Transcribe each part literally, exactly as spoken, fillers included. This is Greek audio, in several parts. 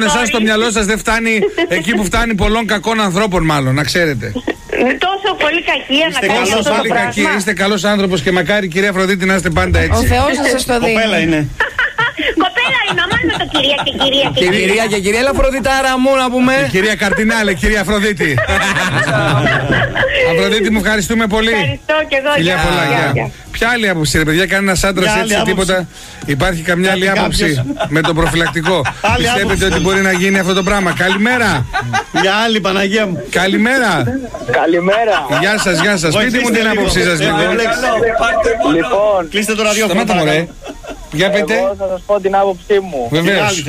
τουλάχιστον εσάς το μυαλό σας δεν φτάνει εκεί που φτάνει πολλών κακών ανθρώπων, μάλλον, να ξέρετε. Τόσο πολύ κακία να κάνει αυτό το πολύ κακία, είστε καλός άνθρωπος και μακάρι κυρία Αφροδίτη να είστε πάντα έτσι. Ο Θεός να σας το δει. Κοπέλα είναι. Κοπέλα είναι, αμάν το κυρία και κυρία και κυρία. Κυρία και κυρία, έλα Αφροδιτάρα μου να πούμε. Η κυρία Καρτινάλε, κυρία Αφροδίτη. Αφροδίτη, μου ευχαριστούμε πολύ. Ευχαριστώ και εγώ. Φιλιά γεια, πολλά, γεια, γεια. γεια. Ποια άλλη άποψη, ρε παιδιά, κάνει ένας άντρας έτσι άποψη. τίποτα? Υπάρχει καμιά άλλη Κάτι άποψη κάποιος. με το προφυλακτικό? Πιστεύετε άποψη. ότι μπορεί να γίνει αυτό το πράγμα? Καλημέρα. Για άλλη Παναγία μου. Καλημέρα. Καλημέρα. Γεια σας, γεια σας. Πείτε μου την άποψή σας λίγο. Λοιπόν, Κλείστε το ραδιόφωνο. Σταμάτα, μωρέ. Για πείτε. εγώ θα σας πω την άποψή μου. Βεβαίως.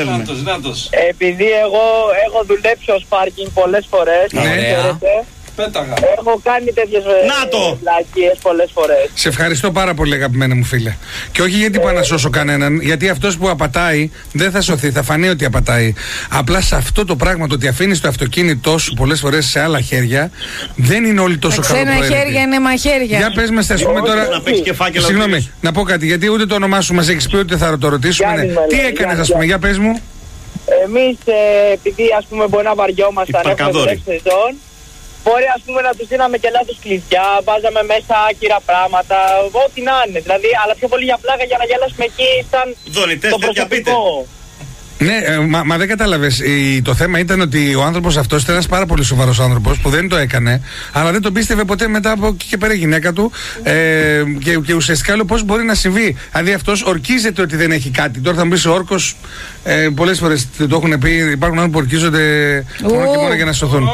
Επειδή εγώ έχω δουλέψει ως πάρκινγκ πολλές φορές, Ναι. ξέρετε, Πέταγα. έχω κάνει τέτοιες Να το! βλακίες πολλές φορές. Σε ευχαριστώ πάρα πολύ, αγαπημένε μου φίλε. Και όχι γιατί πάω να σώσω κανέναν, γιατί αυτός που απατάει δεν θα σωθεί, θα φανεί ότι απατάει. Απλά σε αυτό το πράγμα, το ότι αφήνεις το αυτοκίνητό σου πολλές φορές σε άλλα χέρια, δεν είναι όλοι τόσο Ξένα καλοπροαίρετοι. χέρια είναι μαχαίρια. Για πες μας, ας πούμε τώρα. Να παίξει και φάκελο. Συγγνώμη, να πω κάτι, γιατί ούτε το όνομά σου μας έχεις πει, ούτε θα το ρωτήσουμε. Γιάννη Ναι. με Τι λέει, έκανες, Γιάννη, ας πούμε, για πες μου. Εμείς, ε, επειδή ας πούμε μπορεί να βαριόμασταν, Οι έχουμε παρκαδόροι. δουλέψει σεζόν, μπορεί ας πούμε να τους δίναμε και λάθος κλειδιά, βάζαμε μέσα άκυρα πράγματα, ό,τι να είναι. Δηλαδή, αλλά πιο πολύ για πλάκα για να γελάσουμε εκεί ήταν Δονητές, το τέτοια πείτε. προσωπικό. Ναι, ε, μα, μα δεν κατάλαβες. Η- Το θέμα ήταν ότι ο άνθρωπος αυτός ήταν ένας πάρα πολύ σοβαρός άνθρωπος που δεν το έκανε, αλλά δεν τον πίστευε ποτέ μετά από εκεί και πέρα η γυναίκα του. Ε, και, και ουσιαστικά λέω πώς μπορεί να συμβεί. Δηλαδή αυτός ορκίζεται ότι δεν έχει κάτι. Τώρα θα μου πεις ο όρκος, ε, πολλές φορές το έχουν πει, υπάρχουν άνθρωποι που ορκίζονται μόνο και μόνο για να σωθούν.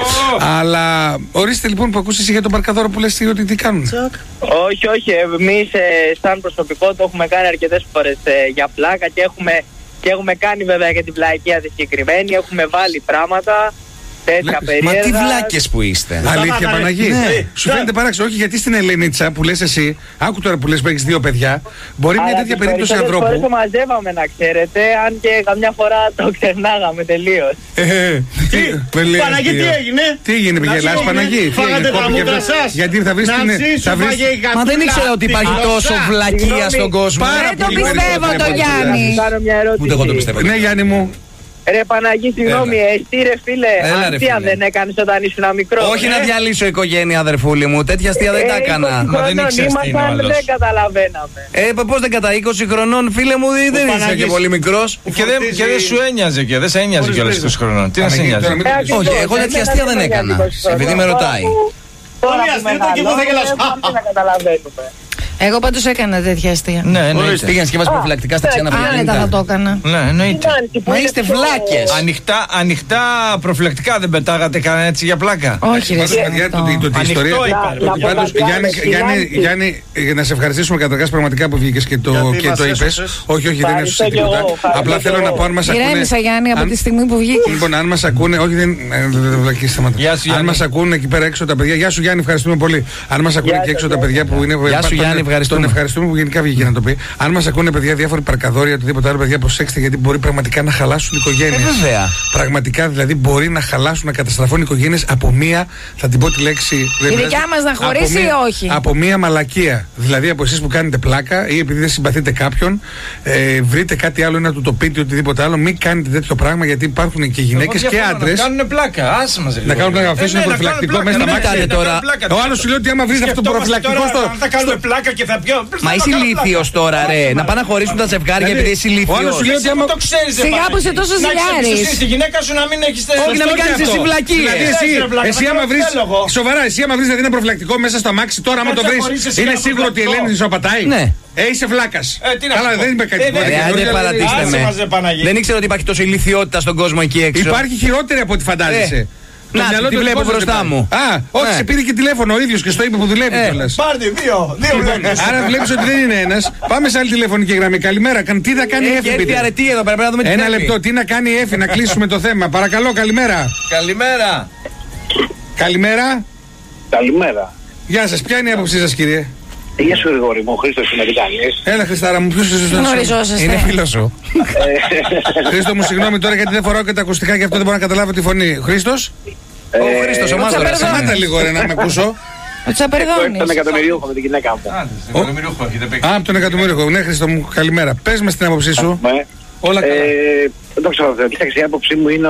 Αλλά ορίστε λοιπόν που ακούσεις για τον παρκαδόρο που λες ότι τι κάνουν. Όχι, όχι. Εμείς ε, σαν προσωπικό το έχουμε κάνει αρκετές φορές ε, για πλάκα και έχουμε, και έχουμε κάνει βέβαια και την πλακία τη συγκεκριμένη. Έχουμε βάλει πράγματα τέτοια Μα περίεργα. Μα τι βλάκες που είστε. Αλήθεια, Σταμάτα, ρε. Παναγί. Ναι. Σου φαίνεται παράξενο, όχι γιατί στην Ελενίτσα που λες εσύ, άκου τώρα που λες που έχεις δύο παιδιά, μπορεί μια Αλλά τέτοια τις περίπτωση περισσότερες φορές ανθρώπου. το μαζεύαμε να ξέρετε, αν και καμιά φορά το ξεχνάγαμε τελείως. Ε, Τι, με λέει Παναγί, αστείο. τι έγινε? Τι έγινε, Να γελάς, σου Παναγί? έγινε, Τι φάγατε έγινε, τα κόπηκε μούτρα αυτό? σας. Γιατί θα βρεις Να την. ψήσου, Θα βρεις. φάγε η Μα δεν γατούλα, ήξερα ότι τη υπάρχει γλώσσα. τόσο βλακεία Συγγνώμη. στον κόσμο. Πάρα Δεν το πολύ πιστεύω περισσότερο το από ό,τι Γιάννη. ξέρεις. Κάνω μια ερώτηση. Ούτε εγώ το πιστεύω. Ναι, Γιάννη μου. Ρε Παναγί, συγγνώμη, εσύ ρε φίλε, Έλα, ρε, αστεία φίλε. δεν έκανες όταν ήσουν μικρό. Όχι ε? να διαλύσω οικογένεια, αδερφούλη μου. Τέτοια αστεία δεν τα Ε, έκανα. είκοσι Μα δεν χρονών ήξερες τι είναι ο ήμασταν, άλλος. δεν καταλαβαίναμε. Ε, πώς δεν κατά είκοσι χρονών, φίλε μου, δεν δεν είσαι Παναγής. και πολύ μικρός. Και δεν, και δεν σου ένοιαζε και δεν σε ένοιαζε κιόλας είκοσι χρονών. Τι να σε Παναγί, τώρα ένοιαζε. μην το πεις. Ε, Όχι, ακριβώς, εγώ τέτοια εμένα αστεία δεν με έκανα. νοιάζει είκοσι Επειδή με χρονών. ρωτάει. Τώρα Πολύ που αστείο ήταν και εγώ θα γελάσω. μεγαλώνουμε, πάμε να καταλαβαίνουμε. Εγώ πάντως έκανα τέτοια αστεία. Ναι, εννοείται. Πήγαινες και βάζεις προφυλακτικά στα ξένα Άνετα θα αυτοκίνητα. το έκανα. Ναι, εννοείται. Μα είστε βλάκες. Ανοιχτά, ανοιχτά προφυλακτικά δεν πετάγατε κανένα έτσι για πλάκα. Όχι, ρε. Πάντως, παιδιά, το- το- αυτό. το- την Ανοιχτό ιστορία. είπα, ρε, Να- παιδιά. να Πάντως, πω κάτι Γιάννη, άλλο. Γιάννη, Γιάννη. Γιάννη, για να σε ευχαριστήσουμε καταρχάς πραγματικά που βγήκες και το, Γιατί και μας το είπες. έσωσες. Όχι, όχι, δεν Ευχαριστώ έσωσε κι εγώ, τίποτα. ευχαριστώ Απλά κι θέλω εγώ. να πω αν μας ακούνε. Ηρέμησα, Γιάννη, από αν- τη στιγμή που βγήκε. Λοιπόν, αν μας ακούνε, όχι δεν. ε, δεν- δεν βλακείς, σταμάτα. Γεια σου, Αν Γιάννη. μας ακούνε εκεί πέρα έξω τα παιδιά. Γεια σου, Γιάννη, ευχαριστούμε πολύ. Αν μας ακούνε Γεια και σας, έξω τα γεια παιδιά σας. που είναι. Γεια σου, τον- Γιάννη, ευχαριστούμε. Τον ευχαριστούμε που γενικά βγήκε να το πει. Αν μας ακούνε παιδιά διάφοροι παρκαδόροι, οτιδήποτε άλλο, παιδιά, προσέξτε γιατί μπορεί πραγματικά να χαλάσουν οικογένειες. Ε, βέβαια. Πραγματικά δηλαδή μπορεί να χαλάσουν, να καταστραφούν οικογένειες από μία, θα την πω τη λέξη. δεν Η πειράζει, δικιά μας να από χωρίσει μία- ή όχι? Από μία μαλακία. Δηλαδή από εσείς που κάνετε πλάκα ή επειδή δεν συμπαθείτε κάποιον, ε, βρείτε κάτι άλλο ή να του το πείτε οτιδήποτε άλλο. Μην κάνετε τέτοιο πράγμα γιατί υπάρχουν και γυναίκες και άντρες. Να κάνουν πλάκα, άσε μας. Να κάνουν πλάκα, να αφήσουν προφυλακτικό μέσα στα μάτια. τώρα. Ο άλλος σου λέει ότι άμα βρεις αυτό το προφυλακτικό στο. Θα κάνουμε πλάκα και θα πιω. Μα είσαι ηλίθιος τώρα, ρε. Να πάνε να χωρίσουν τα ζευγάρια Δηλαδή, επειδή είσαι ο άλλος ηλίθιος. σου λέει ότι άμα. Το ξέρεις, ρε, Σιγά Παναγί. που είσαι τόσο Να έχεις ζηλιάρης. εμπιστοσύνη στη γυναίκα σου να μην έχεις Όχι, να μην κάνεις εσύ βλακίες. Δηλαδή Ξέρεις, εσύ, ρε, βλάκα, εσύ θα άμα κάνω βρεις. θέλω εγώ. Σοβαρά, εσύ άμα βρεις δηλαδή ένα προφυλακτικό μέσα στο αμάξι, τώρα άμα Κάτσε το να βρεις, χωρίσεις εσύ είναι ένα σίγουρο ότι η προφυλακτικό. Ελένη σου απατάει. Ναι. Ε, είσαι βλάκας. Ε, τι να Καλά, σου πω. δεν είπε κάτι. Ε, δεν- τέτοιο. Ρε, άντε Δηλαδή, παρατήστε άσε μας, ρε, με. Παναγί. Δεν ήξερα ότι υπάρχει τόσο ηλικιότητα στον κόσμο εκεί έξω. Υπάρχει χειρότερη από ό,τι φαντάζεσαι. Ε, Το να, μυαλό τη του βλέπω δικό σας μπροστά δεν μου. πάει. Α, όχι, Ναι. σε πήρε και τηλέφωνο ο ίδιος και στο είπε που δουλεύει Ε, κιόλας. Πάρτε δύο, δύο βλέπεις. Άρα βλέπεις ότι δεν είναι ένας. Πάμε σε άλλη τηλεφωνική γραμμή. Καλημέρα. Καν- Τι θα κάνει η Έχει Εφη, έρθει πείτε. αρετή εδώ πέρα, πρέπει να δούμε τι Ένα θέλει. λεπτό. Τι να κάνει η Εφη, να κλείσουμε το θέμα. Παρακαλώ, καλημέρα. Καλημέρα. Καλημέρα. Καλημέρα. Γεια σας. Ποια είναι η άποψή σας, κύριε? Γεια σου Γρηγόρη μου, Χρήστος είναι τι κάνεις. Έλα, Χριστάρα μου, ποιος είσαι σωστός? Γνωριζόσαστε. Είναι φίλος σου. Χρήστο μου, συγγνώμη τώρα γιατί δεν φοράω και τα ακουστικά και αυτό δεν μπορώ να καταλάβω τη φωνή. Χρήστος, Ο Χρήστος, ο Μάζορας. σταμάτα λίγο ρε να με ακούσω. Ο Τσαπερδόνης. Τον εκατομμυριούχο με την γυναίκα μου. Άντε, στον εκατομμυριούχο έχετε παίξει. Α, από τον εκατομμύριο. Ναι, Χρήστο μου, καλημέρα. Πες μας την άποψή σου. Ναι. Όλα καλά. Ε, δεν το ξέρω, κοίταξε, η άποψή μου είναι